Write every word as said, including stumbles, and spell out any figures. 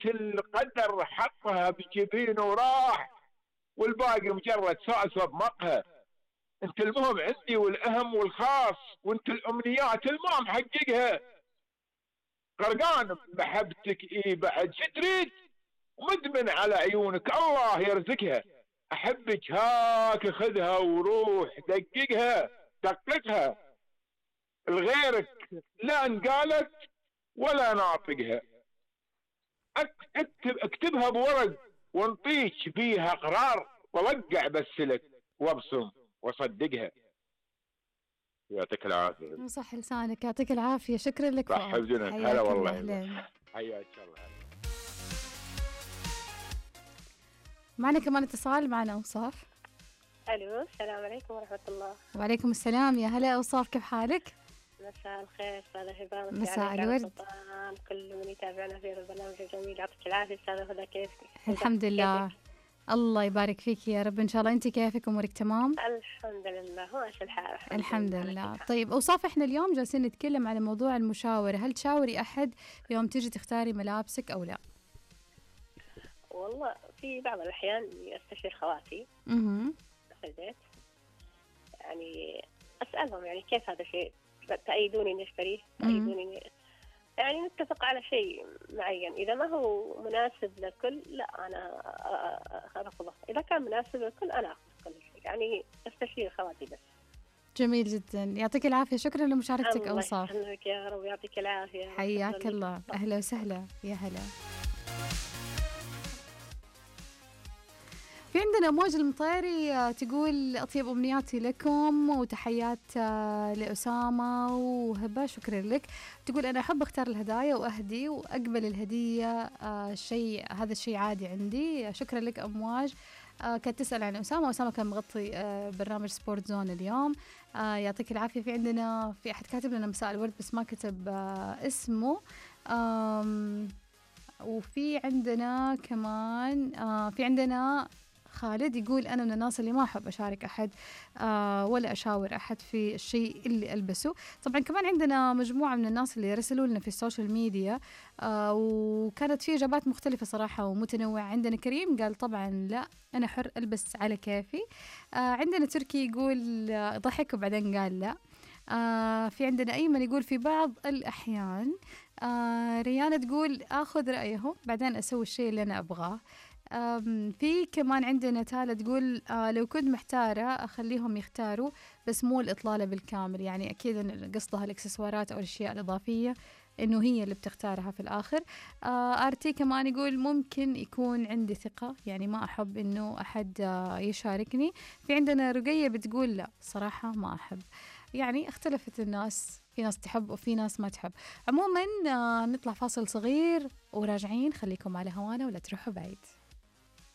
القدر حطها بجبينه وراح، والباقي مجرد سوسة بمقهى. انت المهم عندي والاهم والخاص، وانت الامنيات الما محققها. غرقان بمحبتك ايه بعد شو تريد؟ مدمن على عيونك الله يرزقها. احبك هاك خذها وروح دققها دققها، لغيرك لا انقالت ولا ناطقها. اكتب اكتبها بورق وانطيك بيها قرار، ووقع بسلك وابصم وصدقها. يعطيك العافيه. صح لسانك، يعطيك العافيه. شكرا لك فؤاد، هلا والله. أهلين. حياك الله. معنا كمان اتصال، معنا أوصاف. الو، السلام عليكم ورحمه الله. وعليكم السلام، يا هلا أوصاف، كيف حالك؟ مساء الخير استاذة هبة. مساء الورد. كل من يتابعنا في البرنامج الجميل، يعطيك العافية استاذة هدى. كيفك؟ الحمد لله، الله يبارك فيك يا رب. ان شاء الله انت كيفك؟ امورك تمام؟ الحمد لله، ماشي الحال. الحمد لله. طيب اوصاف، احنا اليوم جالسين نتكلم على موضوع المشاورة. هل تشاوري احد يوم تيجي تختاري ملابسك او لا؟ والله في بعض الاحيان استشير خواتي اها في البيت، يعني اسالهم يعني كيف هذا الشيء، تأيدوني اني اشتريه، تأيدوني يعني نتفق على شيء معين. إذا ما هو مناسب للكل لا أنا أرفضه، إذا كان مناسب للكل أنا أخذ كل شيء، يعني استشير خواتي بس. جميل جدا، يعطيك العافية. شكرا لمشاركتك أوصاف. الله يسلمك يا رب، يعطيك العافية. حياك الله، أهلا وسهلا، يا هلا. في عندنا موج المطيري تقول أطيب أمنياتي لكم وتحيات لأسامة وهبة، شكرا لك. تقول أنا أحب أختار الهدايا وأهدي وأقبل الهدية، شيء هذا الشيء عادي عندي. شكرا لك أمواج. كانت تسأل عن أسامة، وأسامة كان مغطي برنامج سبورت زون اليوم. يعطيك العافية. في عندنا في أحد كاتب لنا مساء الورد بس ما كتب اسمه. وفي عندنا كمان في عندنا خالد يقول أنا من الناس اللي ما أحب أشارك أحد آه ولا أشاور أحد في الشيء اللي ألبسه. طبعا كمان عندنا مجموعة من الناس اللي رسلوا لنا في السوشيال ميديا آه وكانت في إجابات مختلفة صراحة ومتنوعة. عندنا كريم قال طبعا لا، أنا حر ألبس على كيفي. آه عندنا تركي يقول آه ضحك وبعدين قال لا. آه في عندنا أيمن يقول في بعض الأحيان. آه ريانة تقول أخذ رأيهم بعدين أسوي الشيء اللي أنا أبغاه. في كمان عندنا تالا تقول آه لو كنت محتارة أخليهم يختاروا بس مو الإطلالة بالكامل، يعني أكيد قصدها الإكسسوارات أو الأشياء الإضافية إنه هي اللي بتختارها في الآخر. آه آرتي كمان يقول ممكن يكون عندي ثقة، يعني ما أحب إنه أحد آه يشاركني. في عندنا رقية بتقول لا صراحة ما أحب. يعني اختلفت الناس، في ناس تحب وفي ناس ما تحب. عموما آه نطلع فاصل صغير وراجعين، خليكم على هوانا ولا تروحوا بعيد.